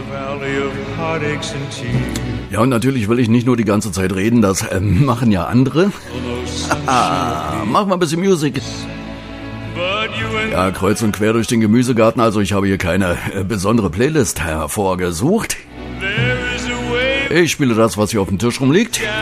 Ja, und natürlich will ich nicht nur die ganze Zeit reden, das machen ja andere. Machen wir ein bisschen Musik. Ja, kreuz und quer durch den Gemüsegarten, also ich habe hier keine besondere Playlist hervorgesucht. Ich spiele das, was hier auf dem Tisch rumliegt.